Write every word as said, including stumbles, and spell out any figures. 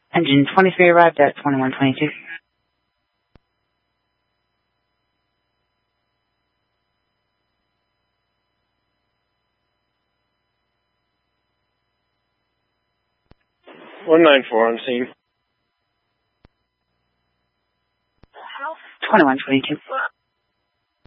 Engine twenty-three arrived at twenty-one twenty-two. one nine four on scene. twenty-one twenty-two.